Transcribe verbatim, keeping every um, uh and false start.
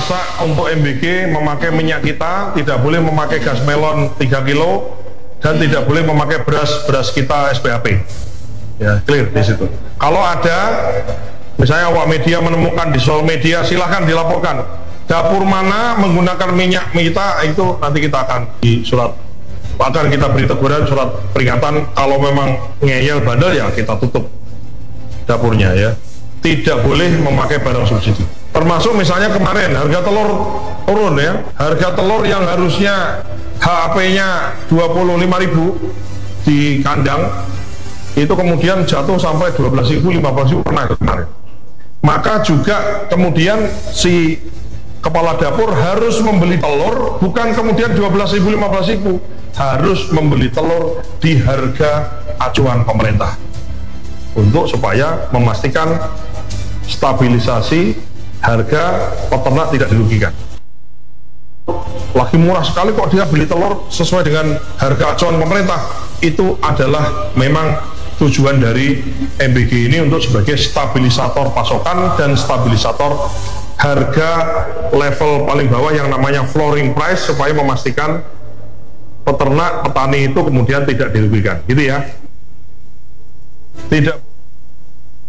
memasak untuk M B G memakai minyak kita, tidak boleh memakai gas melon tiga kilo, dan tidak boleh memakai beras beras kita S P H P. Ya, clear di situ. Kalau ada, misalnya awak media menemukan di sosial media, silahkan dilaporkan. Dapur mana menggunakan minyak kita, itu nanti kita akan di surat, akan kita beri teguran, surat peringatan. Kalau memang ngeyel bandel ya kita tutup dapurnya ya. Tidak boleh memakai barang subsidi. Termasuk misalnya kemarin harga telur turun ya, harga telur yang harusnya H A P-nya dua puluh lima ribu di kandang itu kemudian jatuh sampai dua belas ribu, lima belas ribu pernah kemarin. Maka juga kemudian si kepala dapur harus membeli telur, bukan kemudian dua belas ribu, lima belas ribu, harus membeli telur di harga acuan pemerintah untuk supaya memastikan stabilisasi harga peternak tidak dirugikan. Lagi murah sekali kok dia beli telur sesuai dengan harga acuan pemerintah. Itu adalah memang tujuan dari M B G ini untuk sebagai stabilisator pasokan dan stabilisator harga level paling bawah yang namanya flooring price, supaya memastikan peternak, petani itu kemudian tidak dirugikan, gitu ya. Tidak